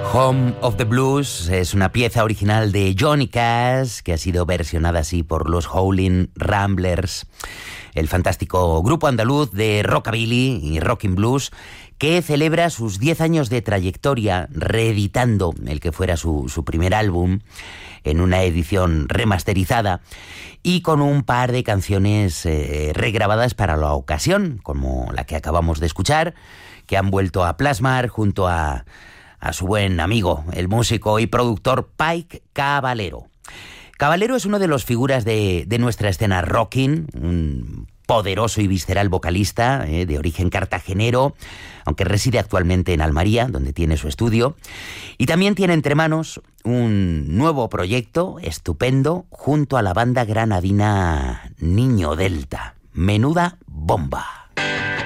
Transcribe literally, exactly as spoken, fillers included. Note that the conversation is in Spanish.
Home of the Blues es una pieza original de Johnny Cash que ha sido versionada así por los Howlin' Ramblers, el fantástico grupo andaluz de rockabilly y rockin' blues que celebra sus diez años de trayectoria reeditando el que fuera su, su primer álbum en una edición remasterizada y con un par de canciones eh, regrabadas para la ocasión, como la que acabamos de escuchar, que han vuelto a plasmar junto a a su buen amigo, el músico y productor Pike Caballero. Caballero es uno de los figuras de, de nuestra escena rocking, un poderoso y visceral vocalista eh, de origen cartagenero, aunque reside actualmente en Almería, donde tiene su estudio, y también tiene entre manos un nuevo proyecto estupendo junto a la banda granadina Niño Delta. Menuda bomba.